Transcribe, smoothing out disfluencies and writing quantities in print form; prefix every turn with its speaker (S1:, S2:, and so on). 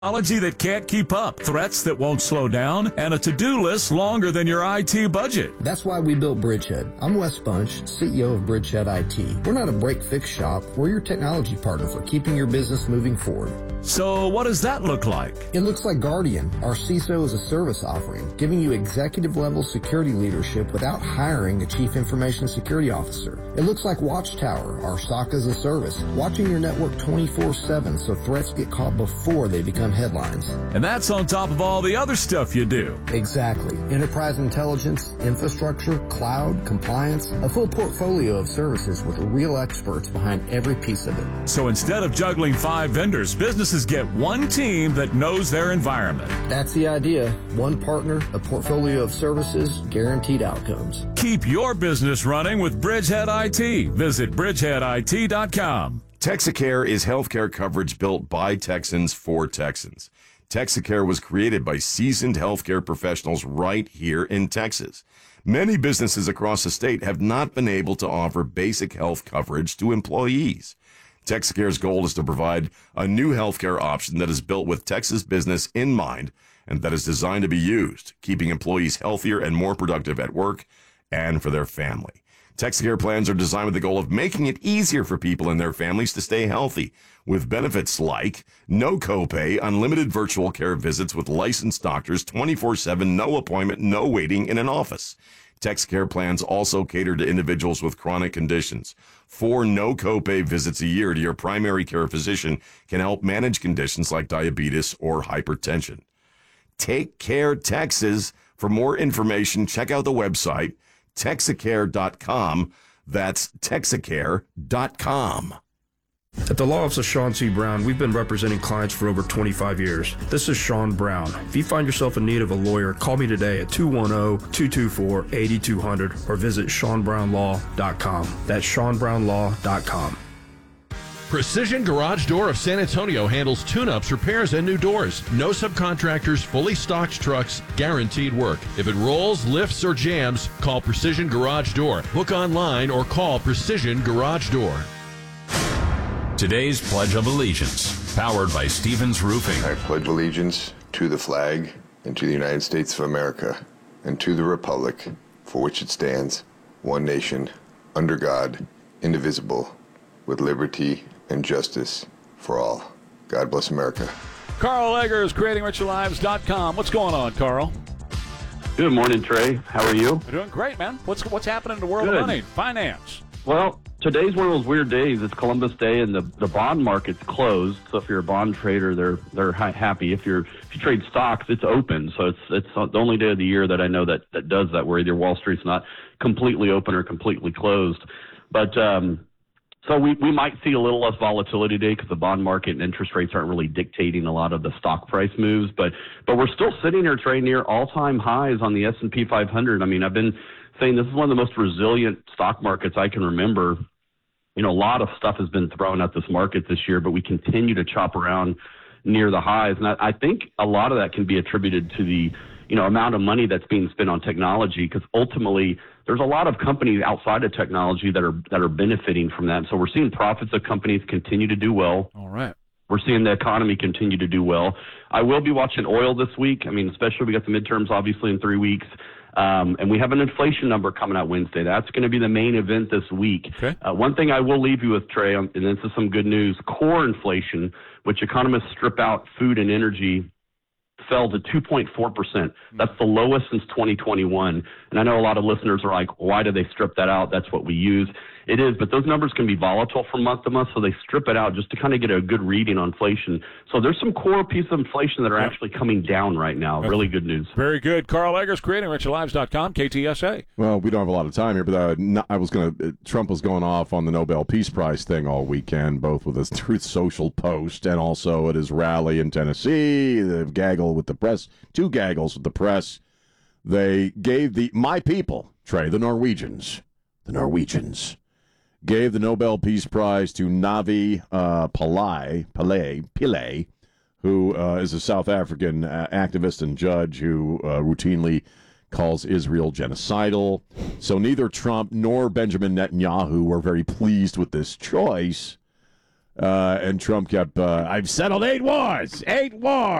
S1: Technology that can't keep up, threats that won't slow down, and a to-do list longer than your IT budget.
S2: That's why we built Bridgehead. I'm Wes Bunch, CEO of Bridgehead IT. We're not a break-fix shop. We're your technology partner for keeping your business moving forward.
S1: So what does that look like?
S2: It looks like Guardian, our CISO as a service offering, giving you executive-level security leadership without hiring a chief information security officer. It looks like Watchtower, our SOC as a service, watching your network 24/7 so threats get caught before they become headlines.
S1: And that's on top of all the other stuff you do.
S2: Exactly. Enterprise intelligence, infrastructure, cloud, compliance, a full portfolio of services with real experts behind every piece of it.
S1: So instead of juggling 5 vendors, businesses get one team that knows their environment.
S2: That's the idea. One partner, a portfolio of services, guaranteed outcomes.
S1: Keep your business running with Bridgehead IT. Visit bridgeheadit.com.
S3: Texacare is healthcare coverage built by Texans for Texans. Texacare was created by seasoned healthcare professionals right here in Texas. Many businesses across the state have not been able to offer basic health coverage to employees. Texacare's goal is to provide a new healthcare option that is built with Texas business in mind and that is designed to be used, keeping employees healthier and more productive at work and for their family. Texacare plans are designed with the goal of making it easier for people and their families to stay healthy, with benefits like no copay, unlimited virtual care visits with licensed doctors, 24/7, no appointment, no waiting in an office. Texacare plans also cater to individuals with chronic conditions. 4 no copay visits a year to your primary care physician can help manage conditions like diabetes or hypertension. Take Care Texas. For more information, check out the website Texacare.com. That's Texacare.com.
S4: At the Law Office of Sean C. Brown, we've been representing clients for over 25 years. This is Sean Brown. If you find yourself in need of a lawyer, call me today at 210-224-8200 or visit SeanBrownLaw.com. That's SeanBrownLaw.com.
S5: Precision Garage Door of San Antonio handles tune-ups, repairs, and new doors. No subcontractors, fully stocked trucks, guaranteed work. If it rolls, lifts, or jams, call Precision Garage Door. Book online or call Precision Garage Door.
S6: Today's Pledge of Allegiance, powered by Stevens Roofing.
S7: I pledge allegiance to the flag and to the United States of America and to the republic for which it stands, one nation, under God, indivisible, with liberty and justice for all. God bless America.
S8: Carl Eggers, CreatingRicherLives.com. What's going on, Carl?
S9: Good morning, Trey. How are you?
S8: We're doing great, man. What's happening in the world of money, finance?
S9: Well, today's one of those weird days. It's Columbus Day, and the bond market's closed. So if you're a bond trader, they're happy. If you trade stocks, it's open. So it's the only day of the year that I know that does that, where either Wall Street's not completely open or completely closed. But so we might see a little less volatility today because the bond market and interest rates aren't really dictating a lot of the stock price moves. But we're still sitting here, Trey, near all-time highs on the S&P 500. I mean, I've been saying this is one of the most resilient stock markets I can remember. You know, a lot of stuff has been thrown at this market this year, but we continue to chop around near the highs. And I think a lot of that can be attributed to the amount of money that's being spent on technology, because ultimately there's a lot of companies outside of technology that are benefiting from that. So we're seeing profits of companies continue to do well.
S8: All right.
S9: We're seeing the economy continue to do well. I will be watching oil this week. I mean, especially we got the midterms obviously in 3 weeks. And we have an inflation number coming out Wednesday. That's going to be the main event this week.
S8: Okay.
S9: One thing I will leave you with, Trey, and this is some good news, core inflation, which economists strip out food and energy, fell to 2.4%. That's the lowest since 2021. And I know a lot of listeners are like, why do they strip that out? That's what we use. It is, but those numbers can be volatile from month to month, so they strip it out just to kind of get a good reading on inflation. So there's some core pieces of inflation that are actually coming down right now. Really good news.
S8: Very good. Carl Eggers, CreatingRicherLives.com, KTSA.
S10: Well, we don't have a lot of time here, but Trump was going off on the Nobel Peace Prize thing all weekend, both with his Truth Social post and also at his rally in Tennessee, the gaggle with the press, 2 gaggles with the press. They gave my people, Trey, the Norwegians, gave the Nobel Peace Prize to Navi Pillay, who is a South African activist and judge who routinely calls Israel genocidal. So neither Trump nor Benjamin Netanyahu were very pleased with this choice. And Trump kept, I've settled 8 wars. 8 wars.